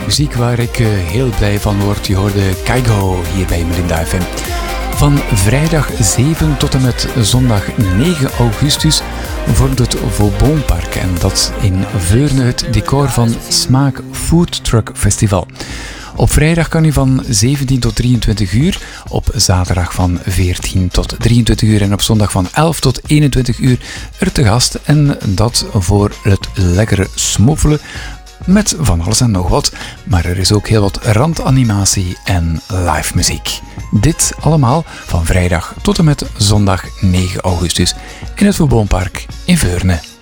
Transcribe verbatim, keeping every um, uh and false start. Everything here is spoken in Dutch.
Muziek waar ik uh, heel blij van word. Je hoorde Kaigo hier bij Melinda F M. Van vrijdag zeven tot en met zondag negen augustus vormt het Vaubanpark en dat in Veurne het decor van Smaak Food Truck Festival. Op vrijdag kan u van zeventien tot drieëntwintig uur, op zaterdag van veertien tot drieëntwintig uur en op zondag van elf tot eenentwintig uur er te gast. En dat voor het lekkere smoffelen met van alles en nog wat. Maar er is ook heel wat randanimatie en live muziek. Dit allemaal van vrijdag tot en met zondag negen augustus in het Vaubanpark in Veurne.